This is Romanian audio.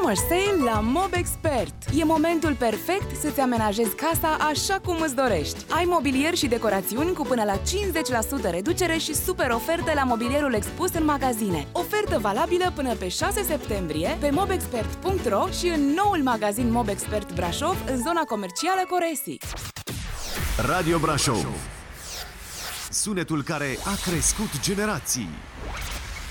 Summer Sale la Mobexpert. E momentul perfect să-ți amenajezi casa așa cum îți dorești. Ai mobilier și decorațiuni cu până la 50% reducere și super oferte la mobilierul expus în magazine. Ofertă valabilă până pe 6 septembrie pe mobexpert.ro și în noul magazin Mobexpert Brașov, în zona comercială Coresi. Radio Brașov, sunetul care a crescut generații.